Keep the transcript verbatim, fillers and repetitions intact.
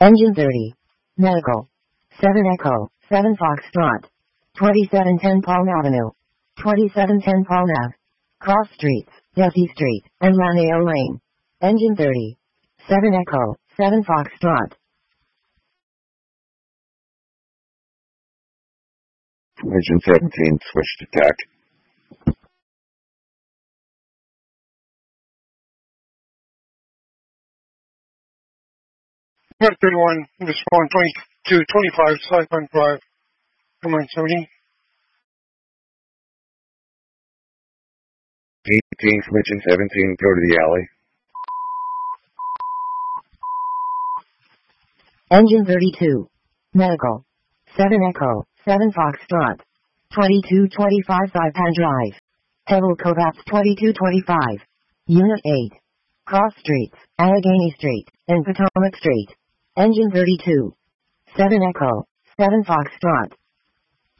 Engine thirty. Medical. seven Echo, seven Foxtrot. twenty-seven ten Palm Avenue. twenty-seven ten Palm Ave. Cross Streets, Duffy Street, and Laneo Lane. Engine thirty. seven Echo, seven Foxtrot. Engine seventeen, switch to tack. Mark thirty-one, respond twenty-two twenty-five, Cyclone Drive. Come on, seventy. eighteen, switching seventeen, go to the alley. Engine thirty-two. Medical. seven Echo, seven Foxtrot. twenty-two twenty-five Saipan Drive. Pebble Cove twenty-two twenty-five. Unit eight. Cross Streets, Allegheny Street, and Potomac Street. Engine thirty-two. seven Echo, seven Foxtrot.